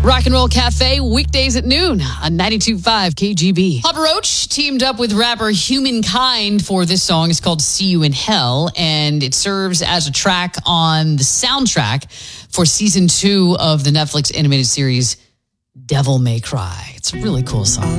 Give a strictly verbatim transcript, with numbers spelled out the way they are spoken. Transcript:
Rock and Roll Cafe, weekdays at noon on ninety-two point five K G B. Papa Roach teamed up with rapper Humankind for this song. It's called See You in Hell, and it serves as a track on the soundtrack for season two of the Netflix animated series Devil May Cry. It's a really cool song.